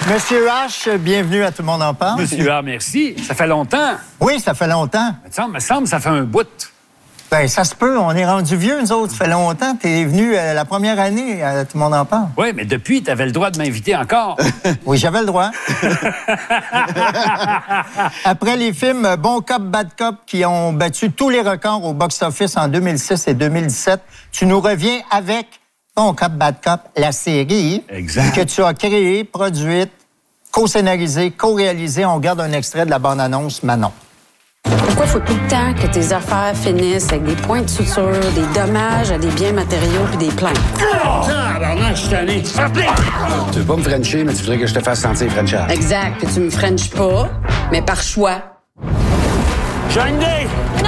Monsieur H, bienvenue à Tout le monde en parle. Monsieur H, merci. Ça fait longtemps. Oui, ça fait longtemps. Me semble que ça fait un bout. Ben, ça se peut. On est rendu vieux, nous autres. Ça fait longtemps. T'es venu la première année à Tout le monde en parle. Oui, mais depuis, tu avais le droit de m'inviter encore. Oui, j'avais le droit. Après les films Bon Cop, Bad Cop qui ont battu tous les records au box-office en 2006 et 2017, tu nous reviens avec Bon Cop, Bad Cop, la série exact. Que tu as créée, produite, co-scénarisée, co-réalisée. On regarde un extrait de la bande-annonce Manon. Pourquoi faut tout le temps que tes affaires finissent avec des points de suture, des dommages à des biens matériaux puis des plaintes? Je suis tanné. Tu veux pas me frencher, mais tu voudrais que je te fasse sentir frencher. Exact, que tu me frenches pas, mais par choix. J'ai une idée.